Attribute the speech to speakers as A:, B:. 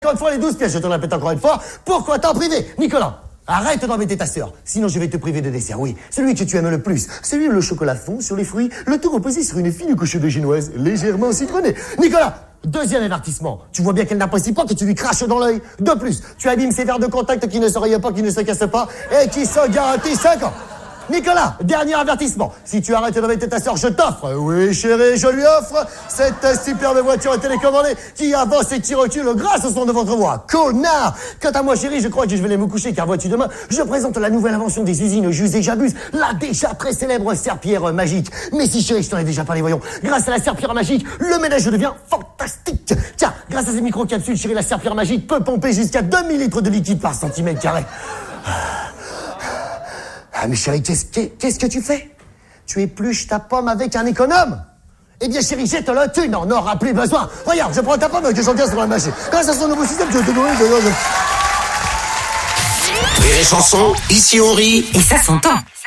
A: Encore une fois, les 12 pièces, je te le répète encore une fois. Pourquoi t'en priver? Nicolas, arrête d'embêter ta sœur. Sinon, je vais te priver de dessert, oui. Celui que tu aimes le plus. Celui où le chocolat fond sur les fruits, le tout reposé sur une fine couche de génoise, légèrement citronnée. Nicolas, deuxième avertissement. Tu vois bien qu'elle n'apprécie pas que tu lui craches dans l'œil. De plus, tu abîmes ses verres de contact qui ne se rayent pas, qui ne se cassent pas, et qui sont garantis 5 ans. Nicolas, dernier avertissement. Si tu arrêtes d'embêter ta sœur, je t'offre, oui chérie, je lui offre cette superbe voiture télécommandée qui avance et qui recule grâce au son de votre voix. Connard! Quant à moi chérie, je crois que je vais aller me coucher car vois-tu demain, je présente la nouvelle invention des usines J'use et j'abuse, la déjà très célèbre serpillière magique. Mais si chérie, je t'en ai déjà parlé, voyons. Grâce à la serpillière magique, le ménage devient fantastique. Tiens, grâce à ces micro-capsules, chérie, la serpillière magique peut pomper jusqu'à 2000 litres de liquide par centimètre carré. Ah, mais chérie, qu'est-ce que tu fais? Tu épluches ta pomme avec un économe? Eh bien, chérie, jette-le, tu n'en auras plus besoin. Regarde, je prends ta pomme que j'en tiens sur la machine. Grâce à son nouveau système, je te nourris de...
B: Rire et chanson, ici on rit.
C: Et ça s'entend.